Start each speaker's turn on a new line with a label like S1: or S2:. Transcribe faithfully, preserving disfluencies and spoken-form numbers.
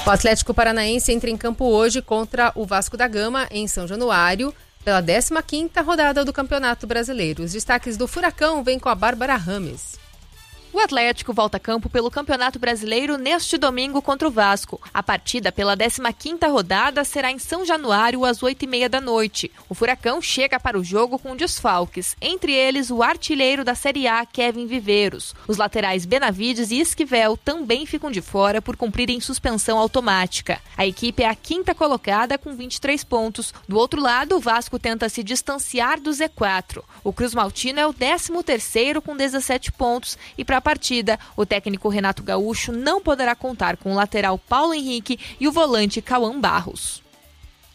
S1: O Atlético Paranaense entra em campo hoje contra o Vasco da Gama, em São Januário, pela décima quinta rodada do Campeonato Brasileiro. Os destaques do Furacão vêm com a Bárbara Rames.
S2: O Atlético volta a campo pelo Campeonato Brasileiro neste domingo contra o Vasco. A partida pela décima quinta rodada será em São Januário às oito e meia da noite. O Furacão chega para o jogo com desfalques, entre eles o artilheiro da Série A, Kevin Viveiros. Os laterais Benavides e Esquivel também ficam de fora por cumprirem suspensão automática. A equipe é a quinta colocada com vinte e três pontos. Do outro lado, o Vasco tenta se distanciar do Z quatro. O Cruz Maltino é o décimo terceiro com dezessete pontos e para partida, o técnico Renato Gaúcho não poderá contar com o lateral Paulo Henrique e o volante Cauã Barros.